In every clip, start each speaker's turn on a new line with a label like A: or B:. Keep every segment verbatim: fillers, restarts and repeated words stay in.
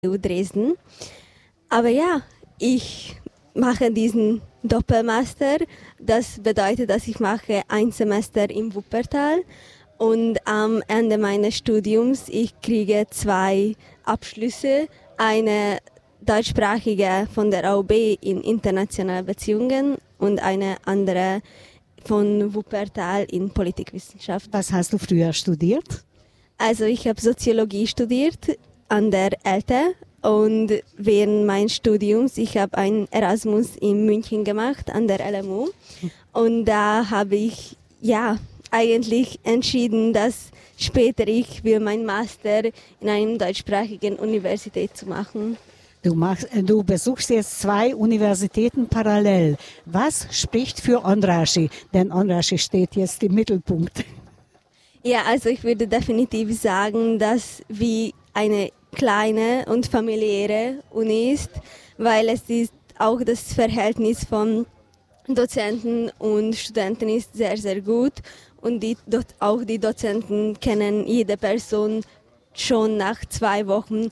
A: U Dresden. Aber ja, ich mache diesen Doppelmaster. Das bedeutet, dass ich mache ein Semester im Wuppertal und am Ende meines Studiums ich kriege zwei Abschlüsse, eine deutschsprachige von der A U B in internationale Beziehungen und eine andere von Wuppertal in Politikwissenschaft.
B: Was hast du früher studiert?
A: Also ich habe Soziologie studiert an der E L T E und während meines Studiums, ich habe ein Erasmus in München gemacht an der L M U und da habe ich ja eigentlich entschieden, dass später ich will meinen Master in einer deutschsprachigen Universität zu machen.
B: Du, machst, du besuchst jetzt zwei Universitäten parallel. Was spricht für Andrassy? Denn Andrassy steht jetzt im Mittelpunkt.
A: Ja, also ich würde definitiv sagen, dass wie eine kleine und familiäre Uni ist, weil es ist auch das Verhältnis von Dozenten und Studenten ist sehr, sehr gut und die, auch die Dozenten kennen jede Person schon nach zwei Wochen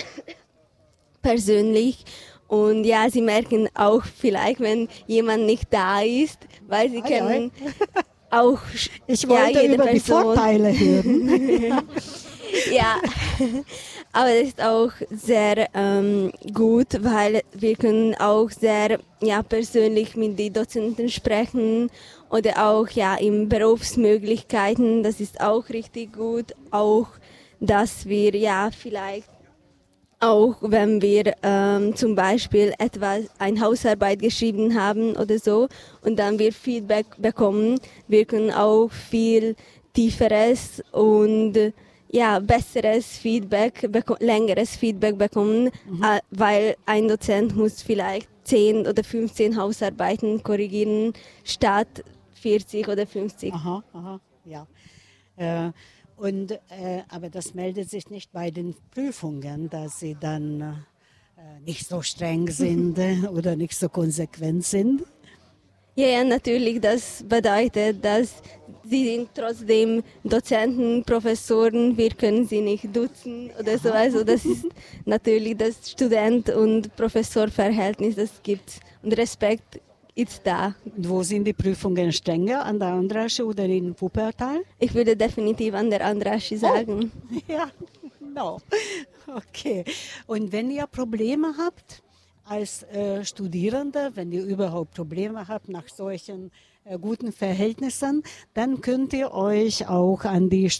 A: persönlich und ja, sie merken auch vielleicht, wenn jemand nicht da ist, weil sie
B: ei,
A: kennen
B: ei.
A: auch
B: ich wollte
A: ja, jede
B: über
A: Person.
B: Die Vorteile hören.
A: Ja, aber es ist auch sehr ähm, gut, weil wir können auch sehr ja, persönlich mit den Dozenten sprechen oder auch ja, in Berufsmöglichkeiten, das ist auch richtig gut, auch dass wir ja vielleicht auch wenn wir ähm, zum Beispiel etwas, eine Hausarbeit geschrieben haben oder so und dann wir Feedback bekommen, wir können auch viel tieferes und ja, besseres Feedback, beko- längeres Feedback bekommen, mhm. äh, weil ein Dozent muss vielleicht zehn oder fünfzehn Hausarbeiten korrigieren statt vierzig oder fünfzig.
B: Aha, aha, ja. Äh, Und, äh, aber das meldet sich nicht bei den Prüfungen, dass sie dann äh, nicht so streng sind oder nicht so konsequent sind.
A: Ja, ja, natürlich. Das bedeutet, dass sie sind trotzdem Dozenten, Professoren. Wir können sie nicht duzen oder so. Also das ist natürlich das Student- und Professorverhältnis, das gibt und Respekt. Ist da.
B: Und wo sind die Prüfungen strenger, an der Andrassy oder in Wuppertal?
A: Ich würde definitiv an der Andrassy sagen.
B: Oh, ja, no. Okay. Und wenn ihr Probleme habt als äh, Studierende, wenn ihr überhaupt Probleme habt nach solchen äh, guten Verhältnissen, dann könnt ihr euch auch an die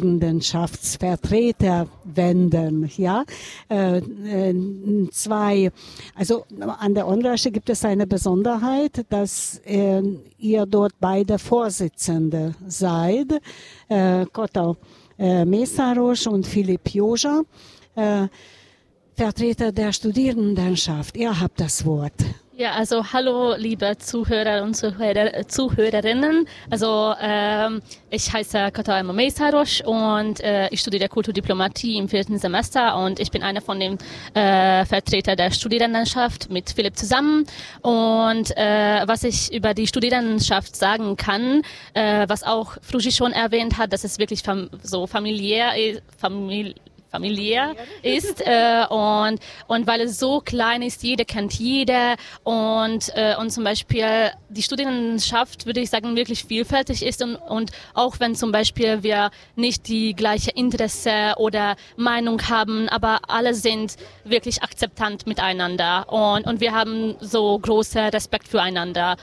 B: Studierendenschaftsvertreter wenden. Ja, äh, äh, zwei. Also an der Andrassy gibt es eine Besonderheit, dass äh, ihr dort beide Vorsitzende seid, äh, Kota äh, Mészáros und Philipp Józsa. Äh, Vertreter der Studierendenschaft, ihr habt das Wort.
C: Ja, also hallo liebe Zuhörer und Zuhörer, Zuhörerinnen. Also ähm, ich heiße Kota Mészáros und äh, ich studiere Kulturdiplomatie im vierten Semester und ich bin einer von den äh, Vertretern der Studierendenschaft mit Philipp zusammen. Und äh, was ich über die Studierendenschaft sagen kann, äh, was auch Frugi schon erwähnt hat, dass es wirklich fam- so familiär ist, famili- familiär ist äh, und und weil es so klein ist, jeder kennt jeder und äh, und zum Beispiel die Studierendenschaft, würde ich sagen, wirklich vielfältig ist und und auch wenn zum Beispiel wir nicht die gleiche Interesse oder Meinung haben, aber alle sind wirklich akzeptant miteinander und und wir haben so großen Respekt füreinander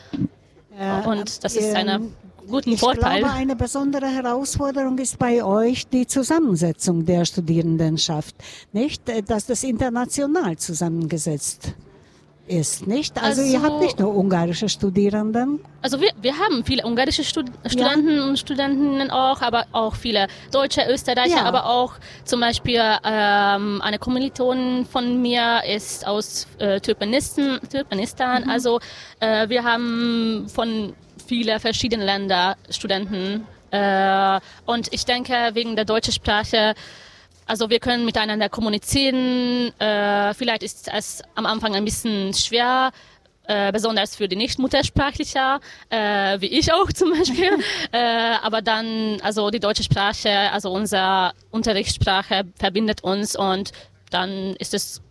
C: äh, und das ist eine guten
B: ich
C: Vorteil.
B: glaube, eine besondere Herausforderung ist bei euch die Zusammensetzung der Studierendenschaft, nicht? Dass das international zusammengesetzt ist, nicht? Also, also ihr habt nicht nur ungarische Studierenden.
C: Also wir, wir haben viele ungarische Stud- Studenten ja. und Studentinnen auch, aber auch viele Deutsche, Österreicher, ja. aber auch zum Beispiel ähm, eine Kommilitonin von mir ist aus äh, Turkmenistan. Turkmenistan. Mhm. Also äh, wir haben von viele verschiedene Länder Studenten äh, und ich denke wegen der deutschen Sprache, also wir können miteinander kommunizieren, äh, vielleicht ist es am Anfang ein bisschen schwer, äh, besonders für die Nicht-Muttersprachler, äh, wie ich auch zum Beispiel, äh, aber dann, also die deutsche Sprache, also unsere Unterrichtssprache verbindet uns und dann ist es